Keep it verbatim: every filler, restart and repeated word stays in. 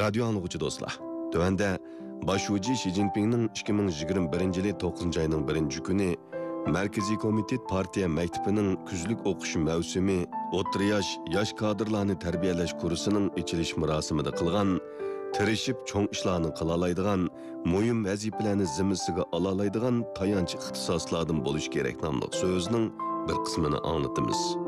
Radyo anlıqçı dostlar. Tövende Başuci Xi Jinping'nin iki ming yigirma birinchi yili to'qqizinchi ayning birinchi kuni Merkezi Komitet Partiya Mektebining kuzlik o'qish mavsumi o'rta yosh yosh kadrlarni tarbiyalash kursining ichilish marosimida qilgan, tirishib cho'ng ishlarni qila oladigan, muhim vazifalarni zimmasiga ola oladigan tayanch ixtisoslardan bo'lish kerak nomli so'zning bir qismini anlatamiz.